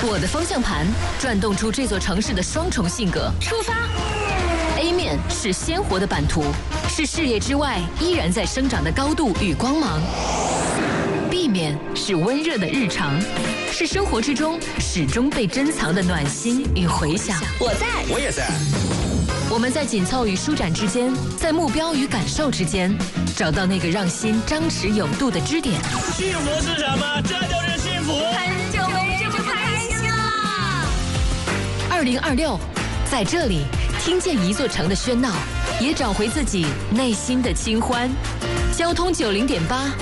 我的方向盘转动出这座城市的双重性格。出发 ！A 面是鲜活的版图，是视野之外依然在生长的高度与光芒。B 面是温热的日常，是生活之中始终被珍藏的暖心与回响。 我在， 我也在。 我们在紧凑与舒展之间，在目标与感受之间，找到那个让心张弛有度的支点。 幸福是什么？这就是幸福。 很久没这么开心了。 2026，在这里听见一座城的喧闹，也找回自己内心的清欢。交通90.8。